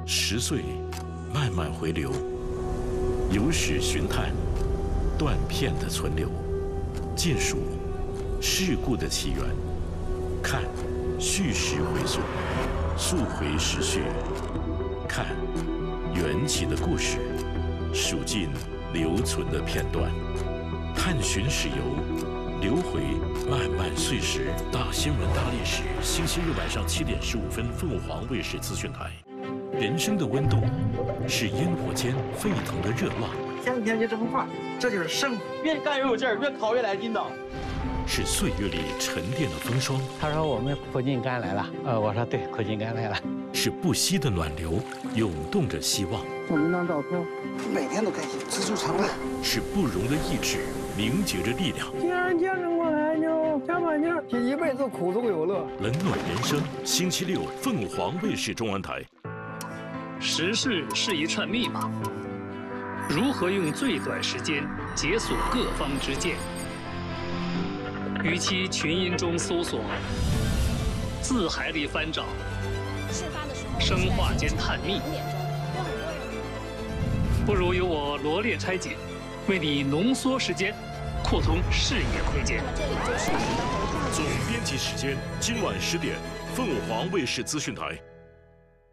10岁慢慢回流，有史寻探，断片的存留，见数事故的起源，看叙事回溯，溯回时序，看缘起的故事，数尽留存的片段，探寻史游，留回漫漫岁时。大新闻大历史，星期日晚上7点15分，凤凰卫视资讯台。人生的温度是烟火间沸腾的热浪， 天天就这么画，这就是生活。越干越有劲儿，越烤越来劲道。 是岁月里沉淀的风霜。 他说我们苦尽甘来了，我说对，苦尽甘来了。 是不息的暖流，涌动着希望。 送您张照片，每天都开心，知足常乐。 是不容的意志，凝结着力量。 既然见证过来就加把劲儿，这一辈子苦中有乐。 冷暖人生，星期六凤凰卫视中文台。 时事是一串密码，如何用最短时间解锁各方之见？与其群音中搜索，字海里翻找，生化间探秘，不如由我罗列拆解，为你浓缩时间，扩通视野空间。 总编辑时间今晚10点，凤凰卫视资讯台。